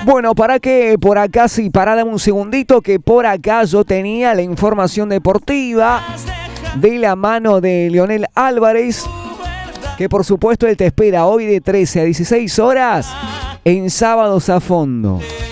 Bueno, para que por acá, sí, parada un segundito, que por acá yo tenía la información deportiva de la mano de Leonel Álvarez, que por supuesto él te espera hoy de 13 a 16 horas en Sábados a Fondo.